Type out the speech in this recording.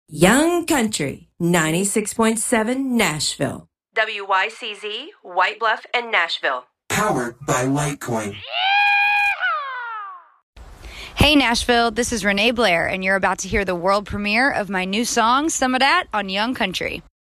Young Country, 96.7 Nashville. WYCZ, White Bluff, and Nashville. Powered by Litecoin. Hey Nashville, this is Renee Blair, and you're about to hear the world premiere of my new song, Some of That, on Young Country.